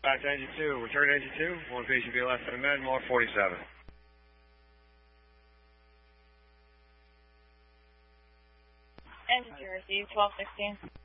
Back to engine 2. Return to engine 2. One patient be less than a med, more 47. Engine 2, receive 1216.